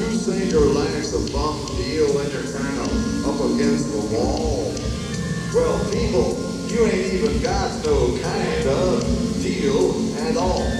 you say your life's a bum deal when you're kind of up against the wall? Well, people, you ain't even got no kind of deal at all.